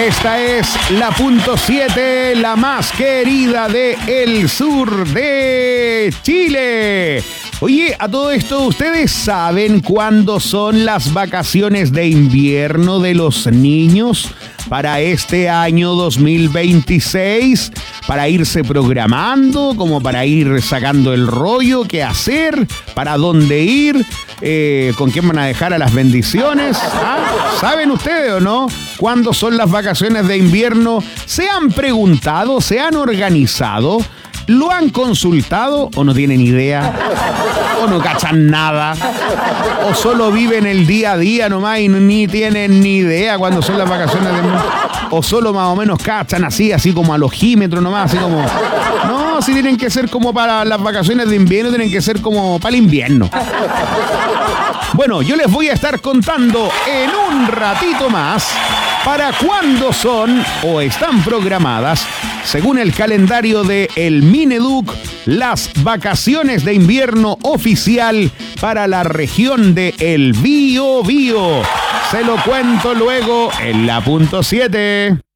Esta es la punto 7, la más querida de el sur de Chile. Oye, a todo esto, ¿ustedes saben cuándo son las vacaciones de invierno de los niños para este año 2026? Para irse programando, como para ir sacando el rollo, qué hacer, para dónde ir, con quién van a dejar a las bendiciones. ¿Saben ustedes o no cuándo son las vacaciones de invierno? ¿Se han preguntado? ¿Se han organizado? ¿Lo han consultado o no tienen idea? ¿O no cachan nada? ¿O solo viven el día a día nomás y ni tienen ni idea cuándo son las vacaciones de invierno? ¿O solo más o menos cachan así como al ojímetro nomás, así como... No, si tienen que ser como para las vacaciones de invierno, tienen que ser como para el invierno. Bueno, yo les voy a estar contando en un ratito más para cuándo son o están programadas, según el calendario de el Mineduc, las vacaciones de invierno oficial para la región de El Biobío. Se lo cuento luego en la punto 7.